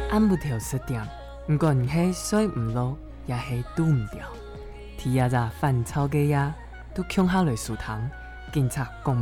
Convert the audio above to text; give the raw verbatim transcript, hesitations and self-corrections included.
按不条失点，不管是水唔落，也是拄唔掉。天也在翻草嘅呀，都强下来树塘，警察讲